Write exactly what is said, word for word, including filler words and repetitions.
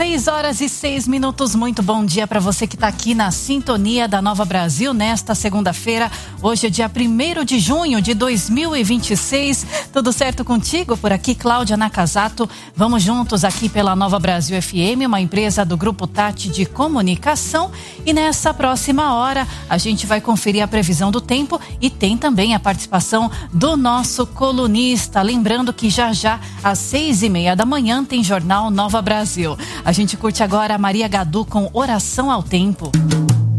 seis horas e seis minutos, muito bom dia para você que está aqui na sintonia da Nova Brasil nesta segunda-feira. Hoje é dia primeiro de junho de dois mil e vinte e seis. Tudo certo contigo? Por aqui, Cláudia Nakazato. Vamos juntos aqui pela Nova Brasil F M, uma empresa do Grupo Tati de Comunicação. E nessa próxima hora a gente vai conferir a previsão do tempo e tem também a participação do nosso colunista. Lembrando que já já às seis e meia da manhã tem Jornal Nova Brasil. A gente curte agora a Maria Gadu com Oração ao Tempo.